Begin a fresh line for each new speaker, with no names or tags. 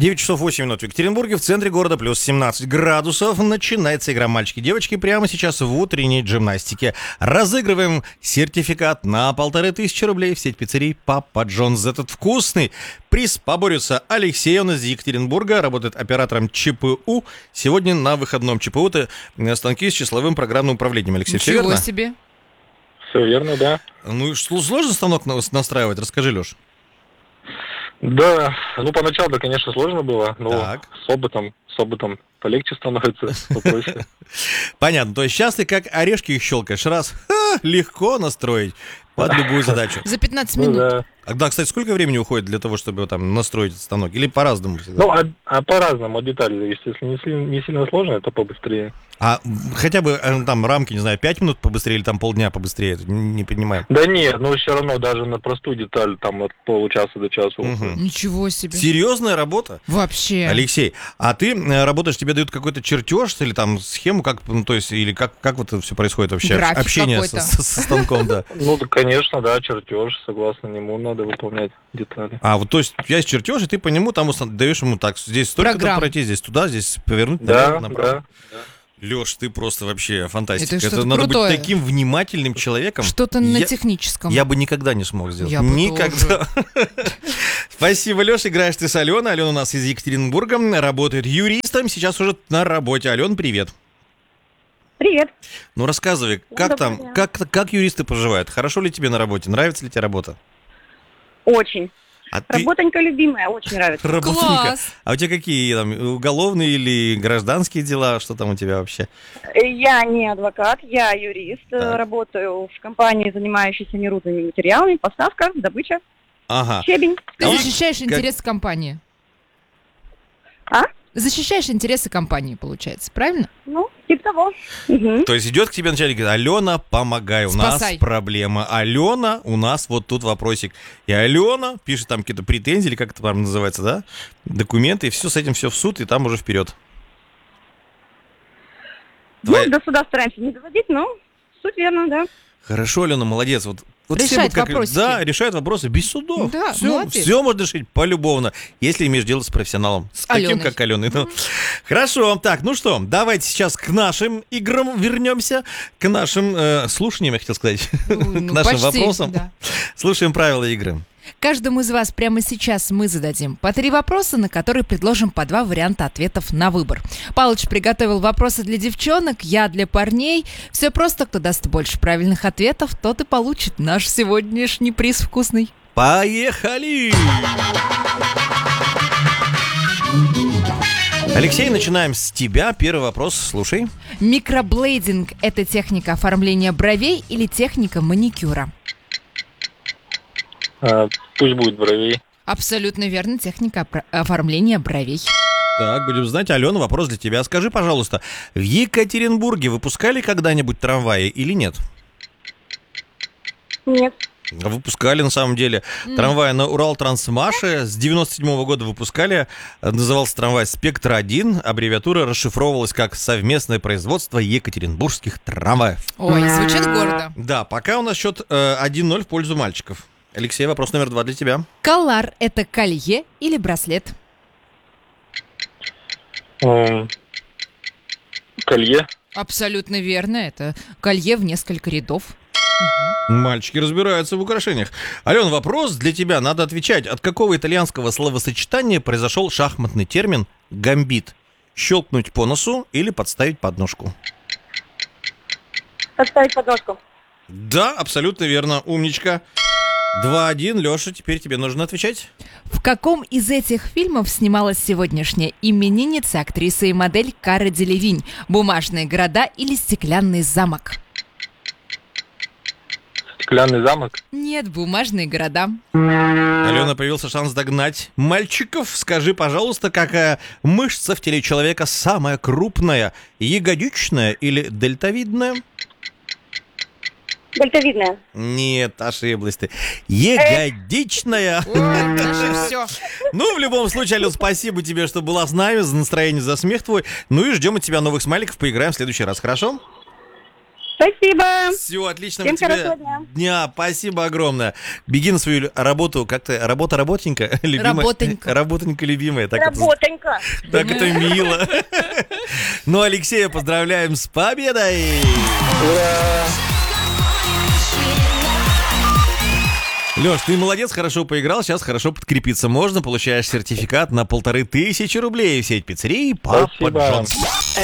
9 часов 8 минут в Екатеринбурге, в центре города плюс 17 градусов. Начинается игра «Мальчики-девочки» прямо сейчас в утренней гимнастике. Разыгрываем сертификат на 1500 рублей в сеть пиццерий «Папа Джонс». Этот вкусный приз поборется Алексей, он из Екатеринбурга, работает оператором ЧПУ. Сегодня на выходном ЧПУ это станки с числовым программным управлением. Алексей, все верно?
Ничего себе.
Все верно, да.
Ну и сложно станок настраивать? Расскажи, Леш.
Да, поначалу, конечно, сложно было, но
Так.
с опытом полегче становится, попроще.
Понятно, то есть сейчас ты как орешки их щелкаешь, раз, легко настроить под любую задачу.
За 15
Ну
минут.
да.
Да, кстати, сколько времени уходит для того, чтобы там настроить этот станок? Или по-разному всегда?
По-разному, от деталей зависит. Если не сильно сложно, то побыстрее.
А хотя бы там рамки, не знаю, 5 минут побыстрее или там полдня побыстрее, не понимаю.
Да нет, но все равно даже на простую деталь там от получаса до часа.
Мгм.
Ничего себе.
Серьезная работа?
Вообще.
Алексей, а ты работаешь, тебе дают какой-то чертеж или там схему, как, то есть, или как вот это все происходит вообще?
График
Общение
какой-то.
со станком, да.
Конечно, да, чертеж, согласно нему надо выполнять детали.
А, вот, то есть, есть чертеж, и ты по нему там даешь ему так, здесь столько-то
Программу.
пройти, здесь туда, здесь повернуть,
Да,
налево, направо.
да.
Леш, ты просто вообще фантастика.
Это что-то
надо
крутое.
быть таким внимательным человеком.
Что-то на техническом.
Я бы никогда не смог сделать.
Я бы
Никогда. Спасибо, Леш. Играешь ты с Аленой. Алена у нас из Екатеринбурга, работает юристом. Сейчас уже на работе. Ален, привет.
Привет.
Ну, рассказывай, как
Доброго
там,
дня.
как юристы поживают? Хорошо ли тебе на работе? Нравится ли тебе работа?
Очень.
А ты
Работонька любимая, очень нравится.
работника.
Класс.
А у тебя какие там уголовные или гражданские дела? Что там у тебя вообще?
Я не адвокат, я юрист.
Так.
Работаю в компании, занимающейся нерудными материалами, поставка, добыча,
Ага.
щебень.
Ты
А
защищаешь
как-
интересы компании.
А?
Защищаешь интересы компании, получается, правильно?
Типа того. Мгм.
То есть идет к тебе начальник и говорит: Алена, помогай, у
Спасай.
нас проблема. Алена, у нас вот тут вопросик. И Алена пишет там какие-то претензии, или как это там называется, да? Документы, и все с этим все в суд, и там уже вперед. Твоя-
До суда стараемся не доводить, но суть верно, да.
Хорошо, Алена, молодец. Вот все
Решает
вот
вопросики.
Да, решают вопросы без судов.
Да,
все,
молодец.
все можно решить полюбовно, если имеешь дело с профессионалом. С таким,
Аленой.
как Аленой. Ну, хорошо, так, ну что, давайте сейчас к нашим играм вернемся, к нашим слушаниям, я хотел сказать, к нашим
почти,
вопросам.
да.
Слушаем правила игры.
Каждому из вас прямо сейчас мы зададим по 3 вопроса, на которые предложим по 2 варианта ответов на выбор. Палыч приготовил вопросы для девчонок, я для парней. Все просто, кто даст больше правильных ответов, тот и получит наш сегодняшний приз вкусный.
Поехали! Алексей, начинаем с тебя. Первый вопрос, слушай.
Микроблейдинг – это техника оформления бровей или техника маникюра?
Пусть будет бровей.
Абсолютно верно, техника оформления бровей.
Так, будем знать. Алена, вопрос для тебя. Скажи, пожалуйста, в Екатеринбурге выпускали когда-нибудь трамваи или нет?
Нет.
Выпускали, на самом деле. Трамвай на Урал-Трансмаше с 97 года выпускали. Назывался трамвай «Спектр-1». Аббревиатура расшифровывалась как «Совместное производство екатеринбургских трамваев».
Ой, звучит гордо.
Да, пока у нас счет 1-0 в пользу мальчиков. Алексей, вопрос номер 2 для тебя.
Коллар – это колье или браслет?
Колье.
Абсолютно верно, это колье в несколько рядов.
Мальчики разбираются в украшениях. Ален, вопрос для тебя. Надо отвечать. От какого итальянского словосочетания произошел шахматный термин «гамбит»? Щелкнуть по носу или подставить подножку?
Подставить подножку.
Да, абсолютно верно. Умничка. 2-1. Леша, теперь тебе нужно отвечать.
В каком из этих фильмов снималась сегодняшняя именинница, актриса и модель Кара Делевинь? «Бумажные города» или «Стеклянный замок»?
Стеклянный замок.
Нет, «Бумажные города».
Алена, появился шанс догнать мальчиков. Скажи, пожалуйста, какая мышца в теле человека самая крупная? Ягодичная или дельтовидная?
Дельтовидная.
Нет, ошиблась ты. Ягодичная.
Ой, наше все.
Ну, в любом случае, Ален, спасибо тебе, что была с нами, за настроение, за смех твой. Ну и ждем от тебя новых смайликов, поиграем в следующий раз, хорошо?
Спасибо.
Все, отлично.
Всем
тебе
хорошего дня.
Спасибо огромное. Беги на свою работу. Как ты? Работа-работенька? Любимая?
Работонька.
Работонька любимая.
Работонька.
Так это мило. Ну, Алексея поздравляем с победой.
Ура!
Леш, ты молодец, хорошо поиграл, сейчас хорошо подкрепиться можно. Получаешь сертификат на 1500 рублей в сеть пиццерий Папа
Спасибо.
Джонс.